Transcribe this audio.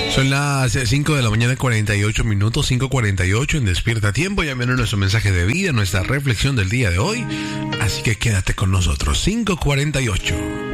Son las 5 de la mañana, 48 minutos, 5:48 en Despierta Tiempo. Ya viene nuestro mensaje de vida, nuestra reflexión del día de hoy. Así que quédate con nosotros, 5:48.